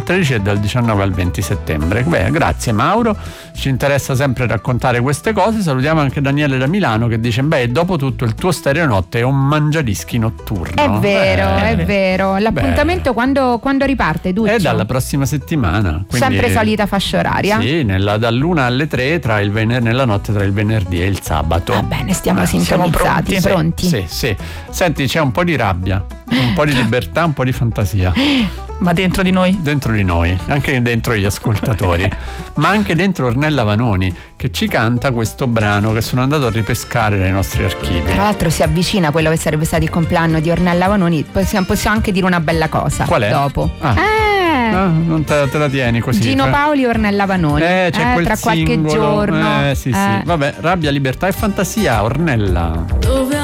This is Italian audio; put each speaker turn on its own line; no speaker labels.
13 e dal 19 al 20 settembre. Beh, grazie Mauro, ci interessa sempre raccontare queste cose. Salutiamo anche Daniele da Milano che dice: beh, dopo tutto il tuo Stereonotte è un mangiadischi notturno.
È vero, è vero. L'appuntamento quando riparte, Duccio?
È dalla prossima settimana. Quindi,
sempre solita fascia oraria?
Sì, dall'1 alle 3 nella notte tra il venerdì e il sabato.
Va bene, stiamo sintonizzati, pronti.
Sì. Senti, c'è un po' di rabbia, un po' di libertà, un po' di fantasia.
Ma dentro di noi?
Dentro di noi, anche dentro gli ascoltatori, ma anche dentro Ornella Vanoni, che ci canta questo brano che sono andato a ripescare nei nostri archivi.
Tra l'altro si avvicina quello che sarebbe stato il compleanno di Ornella Vanoni, possiamo anche dire una bella cosa.
Qual è?
Dopo.
Non te la tieni così.
Gino Paoli e Ornella Vanoni.
C'è quel
tra
singolo,
qualche giorno.
Sì. Vabbè, rabbia, libertà e fantasia, Ornella.